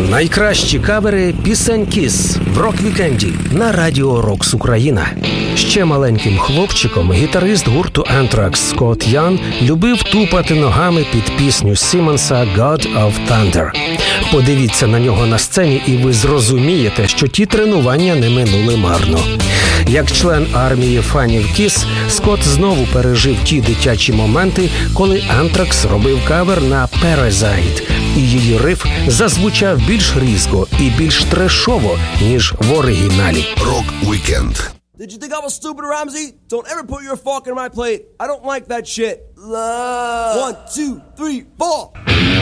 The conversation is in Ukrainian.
Найкращі кавери пісень Kiss в рок-вікенді на Радіо Рокс Україна. Ще маленьким хлопчиком гітарист гурту Anthrax Скотт Ян любив тупати ногами під пісню Сімонса «God of Thunder». Подивіться на нього на сцені, і ви зрозумієте, що ті тренування не минули марно. Як член армії фанів Kiss, Скотт знову пережив ті дитячі моменти, коли Anthrax робив кавер на «Parasite», і її риф зазвучав більш різко і більш трешово, ніж в оригіналі. Рок-вікенд. Did you think I was stupid, Ramsey? Don't ever put your fork in my plate. I don't like that shit. Love. 1, 2, 3, 4.